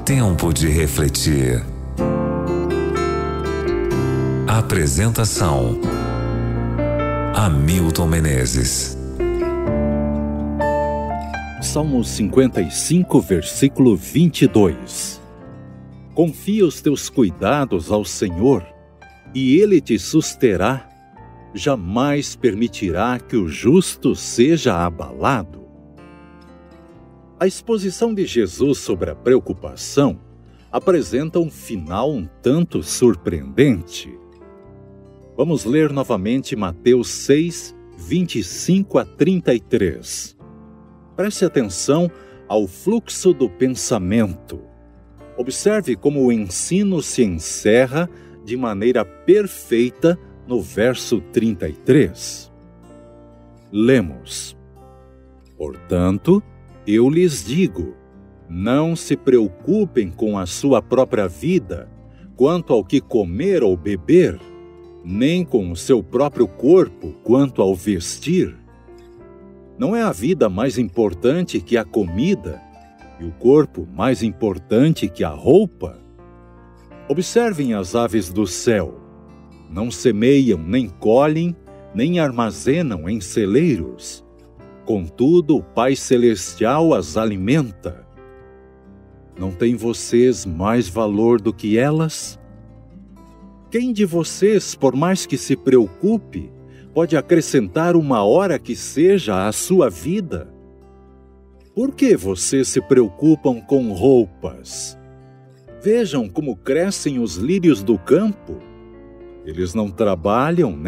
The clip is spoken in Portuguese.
Tempo de refletir. Apresentação: Hamilton Menezes. Salmo 55, versículo 22. Confia os teus cuidados ao Senhor, e Ele te susterá, jamais permitirá que o justo seja abalado. A exposição de Jesus sobre a preocupação apresenta um final um tanto surpreendente. Vamos ler novamente Mateus 6, 25 a 33. Preste atenção ao fluxo do pensamento. Observe como o ensino se encerra de maneira perfeita no verso 33. Lemos: Portanto, eu lhes digo, não se preocupem com a sua própria vida, quanto ao que comer ou beber, nem com o seu próprio corpo, quanto ao vestir. Não é a vida mais importante que a comida, e o corpo mais importante que a roupa? Observem as aves do céu. Não semeiam, nem colhem, nem armazenam em celeiros. Contudo, o Pai Celestial as alimenta. Não têm vocês mais valor do que elas? Quem de vocês, por mais que se preocupe, pode acrescentar uma hora que seja à sua vida? Por que vocês se preocupam com roupas? Vejam como crescem os lírios do campo. Eles não trabalham